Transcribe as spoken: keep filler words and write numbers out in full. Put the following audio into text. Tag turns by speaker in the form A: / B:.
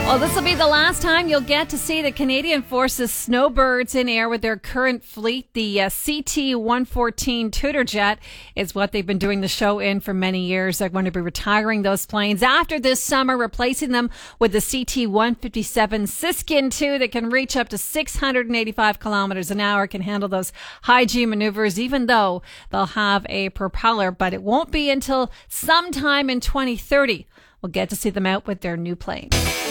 A: Well, this will be the last time you'll get to see the Canadian Forces snowbirds in air with their current fleet. The uh, C T one fourteen Tudor jet is what they've been doing the show in for many years. They're going to be retiring those planes after this summer, replacing them with the C T one fifty-seven Siskin two that can reach up to six hundred eighty-five kilometers an hour, can handle those high G maneuvers, even though they'll have a propeller. But it won't be until sometime in twenty thirty we'll get to see them out with their new plane.